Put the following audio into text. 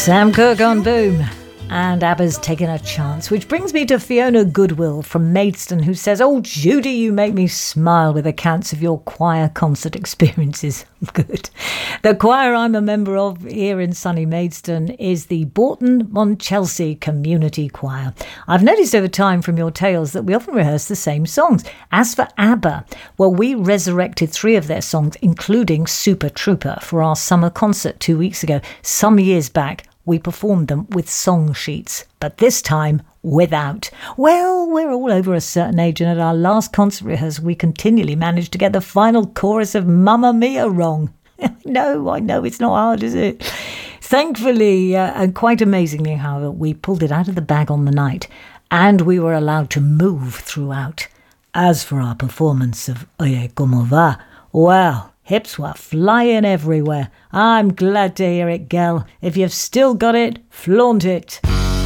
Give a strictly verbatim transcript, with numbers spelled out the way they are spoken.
Sam Cooke on Boom. And ABBA's Taking a Chance, which brings me to Fiona Goodwill from Maidstone, who says, "Oh, Judy, you make me smile with accounts of your choir concert experiences." Good. The choir I'm a member of here in sunny Maidstone is the Bourton Monchelsea Community Choir. I've noticed over time from your tales that we often rehearse the same songs. As for ABBA, well, we resurrected three of their songs, including Super Trooper, for our summer concert two weeks ago. Some years back, we performed them with song sheets, but this time without. Well, we're all over a certain age, and at our last concert rehearsal, we continually managed to get the final chorus of Mamma Mia wrong. No, I know it's not hard, is it? Thankfully, uh, and quite amazingly, however, we pulled it out of the bag on the night, and we were allowed to move throughout. As for our performance of Oye Como Va, well, hips were flying everywhere. I'm glad to hear it, gal. If you've still got it, flaunt it.